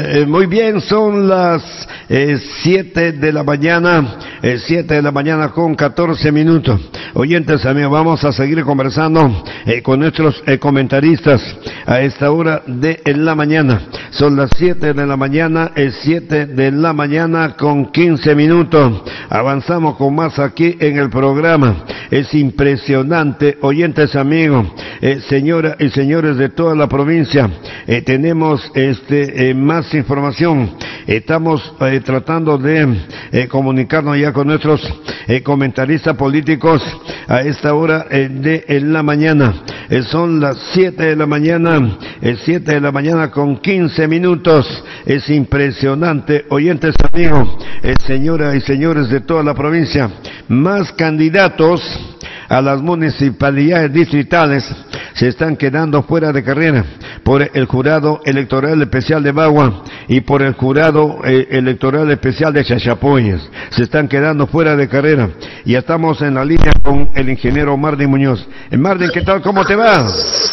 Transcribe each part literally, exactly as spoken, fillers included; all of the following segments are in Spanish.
Eh, muy bien, son las eh, siete de la mañana, eh, siete de la mañana con catorce minutos. Oyentes amigos, vamos a seguir conversando eh, con nuestros eh, comentaristas a esta hora de la mañana. Son las siete de la mañana, es siete de la mañana con quince minutos. Avanzamos con más aquí en el programa. Es impresionante, oyentes amigos, eh, señoras y señores de toda la provincia, eh, tenemos este eh, más información. Estamos eh, tratando de eh, comunicarnos ya con nuestros eh, comentaristas políticos a esta hora eh, de en la mañana. Eh, son las siete de la mañana, eh, siete de la mañana con quince minutos. Es impresionante, oyentes amigos, eh, señoras y señores de toda la provincia, más candidatos a las municipalidades distritales se están quedando fuera de carrera por el jurado electoral especial de Bagua y por el jurado eh, electoral especial de Chachapoyas. Se están quedando fuera de carrera. Y estamos en la línea con el ingeniero Mardin Muñoz. Eh, Mardin, ¿qué tal? ¿Cómo te va?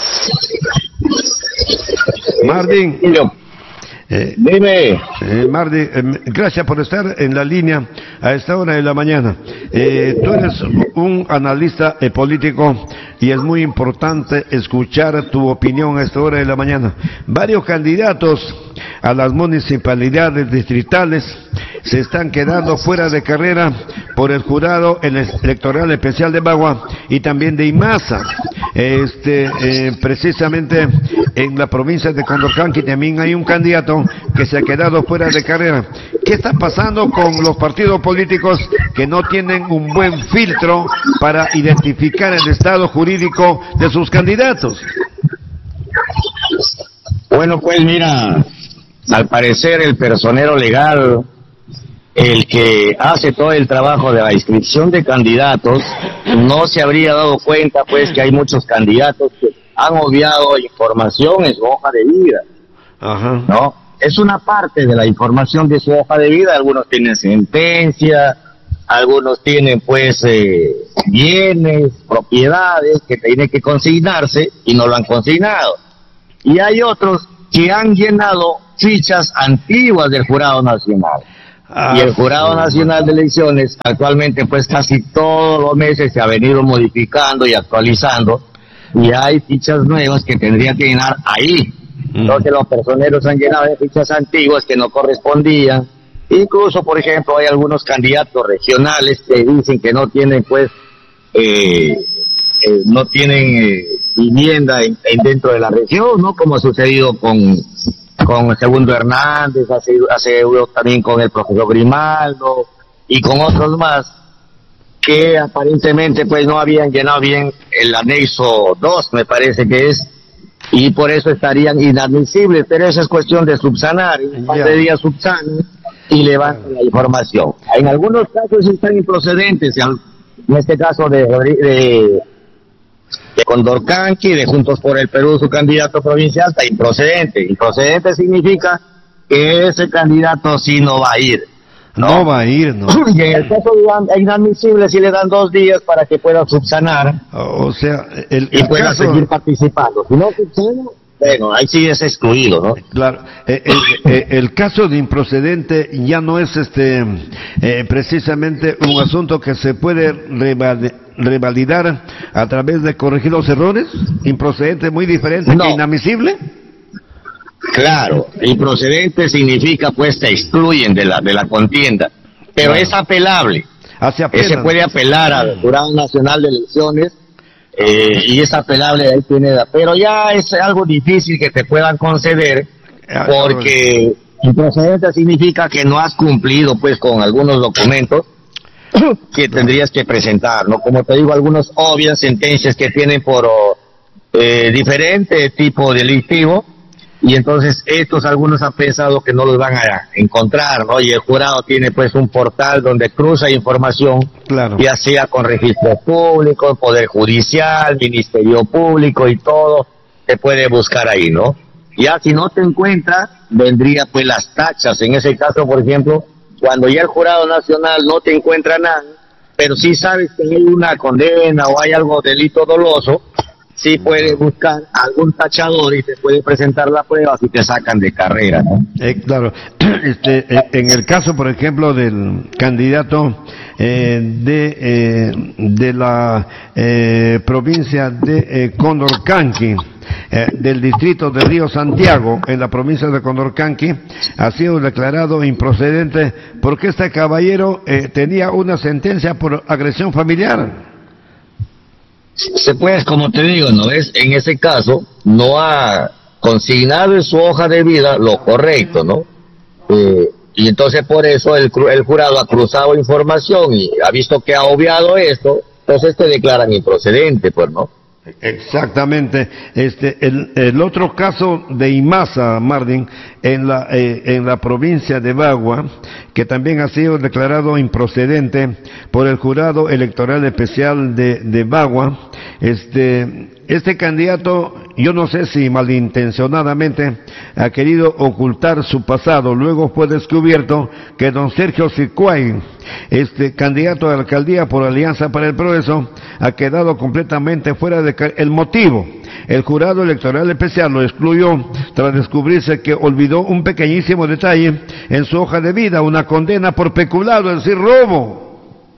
Mardin. Eh, Dime. Eh, Mardi, eh, gracias por estar en la línea a esta hora de la mañana. Eh, tú eres un analista eh, político y es muy importante escuchar tu opinión a esta hora de la mañana. Varios candidatos a las municipalidades distritales se están quedando fuera de carrera por el jurado electoral especial de Bagua y también de IMASA. Este, eh, precisamente en la provincia de Condorcanqui también hay un candidato que se ha quedado fuera de carrera. ¿Qué está pasando con los partidos políticos que no tienen un buen filtro para identificar el estado jurídico de sus candidatos? Bueno, pues mira, al parecer el personero legal, el que hace todo el trabajo de la inscripción de candidatos, no se habría dado cuenta pues que hay muchos candidatos que han obviado información en su hoja de vida. Ajá. ¿No? Es una parte de la información de su hoja de vida. Algunos tienen sentencia, algunos tienen pues eh, bienes, propiedades que tienen que consignarse y no lo han consignado. Y hay otros que han llenado fichas antiguas del Jurado Nacional. Ah, y el Jurado Nacional de Elecciones actualmente pues casi todos los meses se ha venido modificando y actualizando y hay fichas nuevas que tendrían que llenar ahí. Entonces los personeros han llenado de fichas antiguas que no correspondían. Incluso, por ejemplo, hay algunos candidatos regionales que dicen que no tienen pues eh, eh, no tienen eh, vivienda en, en dentro de la región, ¿no? Como ha sucedido con con Segundo Hernández, hace, hace también con el profesor Grimaldo y con otros más que aparentemente pues no habían llenado bien el anexo dos, me parece que es, y por eso estarían inadmisibles, pero esa es cuestión de subsanar, en un par de días subsanan y levantan la información. En algunos casos están improcedentes, en este caso de, de de Condorcanqui, de Juntos por el Perú, su candidato provincial está improcedente. Improcedente significa que ese candidato sí no va a ir. No, no va a ir, ¿no? Y en el caso de inadmisible si le dan dos días para que pueda subsanar. O sea, el, y el pueda caso... seguir participando. Si no subsana, bueno, ahí sí es excluido, ¿no? Claro, eh, el, eh, el caso de improcedente ya no es este eh, precisamente un asunto que se puede revalidar revalidar a través de corregir los errores. Improcedente muy diferente no. que inadmisible. Claro, improcedente significa pues te excluyen de la de la contienda, pero claro. es apelable. Hace se puede apelar al Jurado Nacional de Elecciones eh, y es apelable, ahí tiene, pero ya es algo difícil que te puedan conceder porque improcedente significa que no has cumplido pues con algunos documentos que tendrías que presentar, ¿no? Como te digo, algunos obvias sentencias que tienen por eh, diferente tipo delictivo y entonces estos algunos han pensado que no los van a encontrar, ¿no? Y el jurado tiene pues un portal donde cruza información, claro. ya sea con registro público, Poder Judicial, Ministerio Público y todo, se puede buscar ahí, ¿no? Ya si no te encuentras, vendría pues las tachas, en ese caso, por ejemplo, cuando ya el Jurado Nacional no te encuentra nada, pero sí sabes que hay una condena o hay algo delito doloso, sí puede buscar algún tachador y te puede presentar la prueba si te sacan de carrera, ¿no? Eh, claro, este, eh, en el caso, por ejemplo, del candidato eh, de eh, de la eh, provincia de eh, Condorcanqui, eh, del distrito de Río Santiago, en la provincia de Condorcanqui, ha sido declarado improcedente porque este caballero eh, tenía una sentencia por agresión familiar. Se puede, como te digo, ¿no es? En ese caso, no ha consignado en su hoja de vida lo correcto, ¿no? Eh, y entonces por eso el, el jurado ha cruzado información y ha visto que ha obviado esto, entonces te declaran improcedente, pues, ¿no? Exactamente. Este, el, el otro caso de Imasa, Marvin, en la, eh, en la provincia de Bagua, que también ha sido declarado improcedente por el jurado electoral especial de, de Bagua. Este, este candidato, yo no sé si malintencionadamente ha querido ocultar su pasado. Luego fue descubierto que don Sergio Sicuay, este candidato a la alcaldía por Alianza para el Progreso, ha quedado completamente fuera de el motivo. El jurado electoral especial lo excluyó tras descubrirse que olvidó un pequeñísimo detalle en su hoja de vida, una condena por peculado, es decir, robo.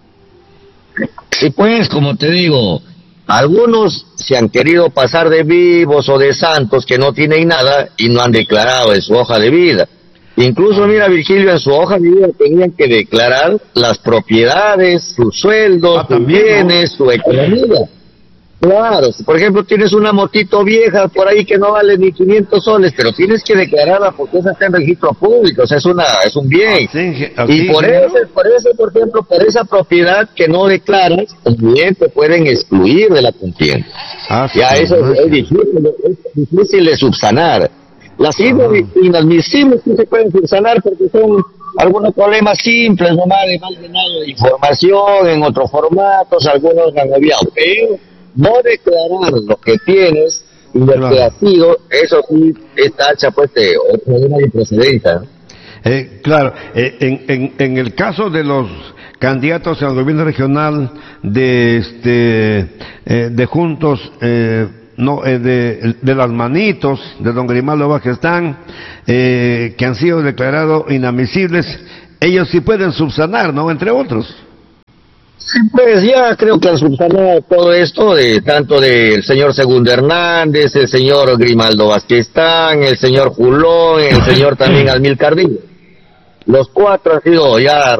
Sí, pues, como te digo, algunos se han querido pasar de vivos o de santos que no tienen nada y no han declarado en su hoja de vida. Incluso, mira, Virgilio, en su hoja de vida tenían que declarar las propiedades, sus sueldos, Ah, sus también, bienes, su economía. Claro, si por ejemplo tienes una motito vieja por ahí que no vale ni quinientos soles, pero tienes que declararla porque esa está en registro público, o sea, es una es un bien. Así, y así, por ¿no? eso, por eso, por ejemplo, por esa propiedad que no declaras, también te pueden excluir de la contienda. Ah, Ya sí, eso no, es, es difícil, es difícil de subsanar. Las inadmisibles sí se pueden subsanar porque son algunos problemas simples, nomás de mal llenado de información en otros formatos, algunos han obviado, pero no declarar lo que tienes y lo Claro. que ha sido, eso sí está hecha pues de una improcedencia. Eh, claro, eh, en, en, en el caso de los candidatos al gobierno regional de este eh, de Juntos, eh, no eh, de, de las manitos de don Grimaldo Vázquez están, eh, que han sido declarados inadmisibles, ellos sí pueden subsanar, ¿no? Entre otros. Pues ya creo que han subsanado todo esto, de tanto del señor Segundo Hernández, el señor Grimaldo Vázqueztán, el señor Julón, el señor también Almil Cardillo. Los cuatro han sido ya